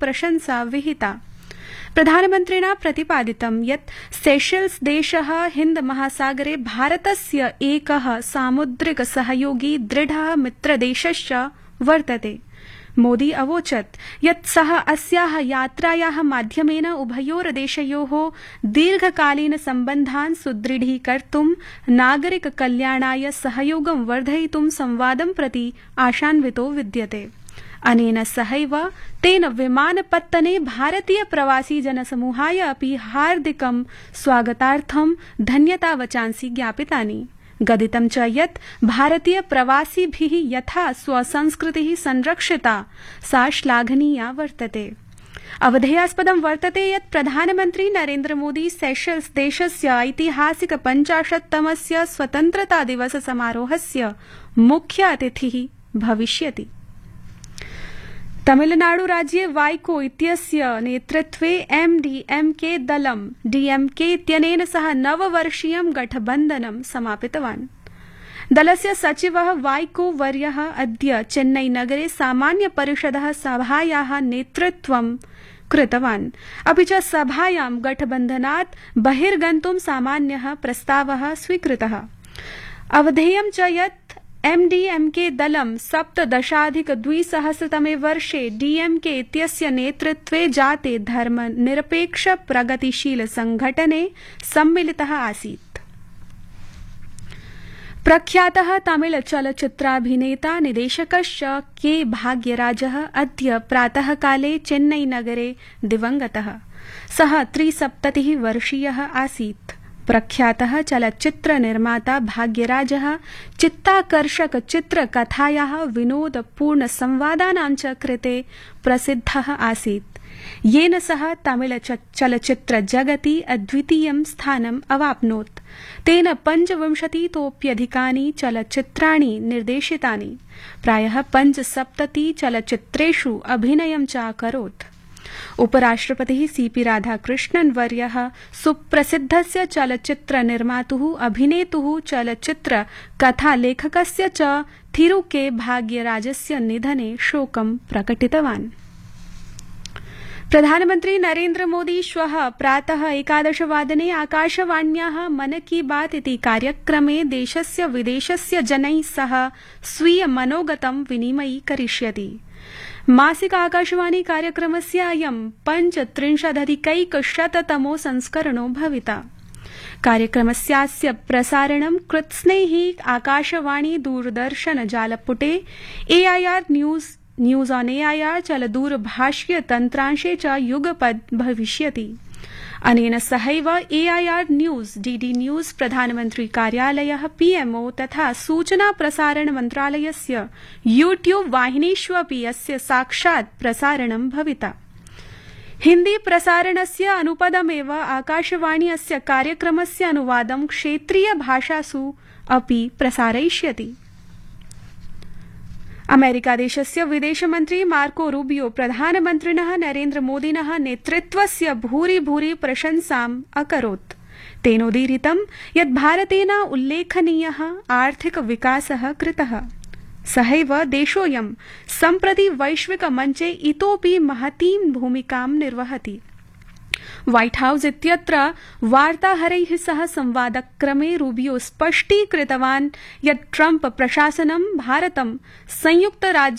प्रशंसा विहिता। प्रधानमन्त्रिणा प्रतिपादितं यत् सेशेल्स देशः हिन्द महासागरे भारतस्य एकः सामुद्रिक सहयोगी दृढः मित्रदेशश्च वर्तते। मोदी अवोचत् यत् सः अस्याः यात्रायाः माध्यमेन उभयोर्देशयोः दीर्घकालीन सम्बन्धान् सुदृढीकर्तुं नागरिक कल्याणाय सहयोगं वर्धयितुं संवादं प्रति आशान्वितो विद्यते। अनेन सहैव तेन विमानपत्तने भारतीय प्रवासी जनसमूहाय अपि हार्दिकं स्वागतार्थं धन्यतावचांसि ज्ञापितानि। गदितं च यत् भारतीय प्रवासिभिः यथा स्वसंस्कृतिः संरक्षिता सा श्लाघनीया वर्तते। अवधेयास्पदं वर्तते यत् प्रधानमन्त्री नरेन्द्र मोदी सेशेल्स देशस्य ऐतिहासिक 50तमस्य स्वतन्त्रता दिवस समारोहस्य मुख्य अतिथिः भविष्यति। तमिलनाडु राज्ये वाइको इत्यस्य नेतृत्वे एमडीएमके दलं डीएमके इत्यनेन सह 9 वर्षीयं गठबन्धनं समापितवान्। दलस्य सचिवः वाइको वर्यः अद्य चेन्नई नगरे सामान्य परिषदः सभायाः नेतृत्वं कृतवान्। अपि च सभायां गठबन्धनात् बहिर्गन्तुं सामान्यः प्रस्तावः स्वीकृतः। अवधेयं च यत् एमडीएमके दलं 17,200तमे वर्षे डीएमके इत्यस्य नेतृत्वे जाते धर्मनिरपेक्ष प्रगतिशील संघटने सम्मिलितः आसीत्। प्रख्यातः तमिल चलच्चित्राभिनेता निदेशकश्च के भाग्यराजः अद्य प्रातःकाले चेन्नई नगरे दिवंगतः। सः 73 वर्षीयः आसीत्। प्रख्यातः चलच्चित्र निर्माता भाग्यराजः चित्ताकर्षक चित्रकथायाः विनोदपूर्ण संवादानां च कृते प्रसिद्धः आसीत्, येन सह तमिल चलच्चित्र जगति अद्वितीयं स्थानम् अवाप्नोत्। तेन 25तोऽप्यधिकानि चलच्चित्राणि निर्देशितानि। प्रायः 75 चलच्चित्रेषु अभिनयं च अकरोत्। उपराष्ट्रपतिः सीपी राधाकृष्णन् वर्यः सुप्रसिद्धस्य चलच्चित्र निर्मातुः अभिनेतुः चलच्चित्र कथालेखकस्य च थिरु के भाग्यराजस्य निधने शोकं प्रकटितवान्। प्रधानमन्त्री नरेन्द्र मोदी श्वः प्रातः 11 वादने आकाशवाण्याः मन की बात इति कार्यक्रमे देशस्य विदेशस्य जनैः सह स्वीय मनोगतं विनिमयीकरिष्यति। मासिक आकाशवाणी कार्यक्रमस्य अयं 35,100तमो संस्करणो भविता। कार्यक्रमस्यास्य प्रसारणं कृत्स्नैः आकाशवाणी दूरदर्शन जालपुटे AIR न्यूज ऑन AIR चलदूरभाषीय तन्त्रांशे च युगपद् भविष्यति। अनेन सहैव AIR न्यूज, DD न्यूज, प्रधानमन्त्री कार्यालयः PMO तथा सूचना प्रसारण मन्त्रालयस्य YouTube वाहिनीष्वपि अस्य साक्षात् प्रसारणं भविता। हिन्दी प्रसारणस्य अनुपदमेव आकाशवाणी अस्य कार्यक्रमस्य अनुवादं क्षेत्रीय भाषासु अपि प्रसारयिष्यति। अमेरिकादेशस्य विदेशमन्त्री मार्को रूबियो प्रधानमन्त्रिणः नरेन्द्र मोदिनः नेतृत्वस्य भूरि भूरि प्रशंसाम् अकरोत्। तेनोदीरितं यत् भारतेन उल्लेखनीयः आर्थिक विकासः कृतः। सहैव देशोऽयं सम्प्रति वैश्विक मञ्चे इतोपि महतीं भूमिकां निर्वहति। व्हाइट हाउस इत्यत्र वार्ताहरैः सह संवादक्रमे रूबियो स्पष्टीकृतवान् यत् ट्रम्प प्रशासनं भारतं संयुक्त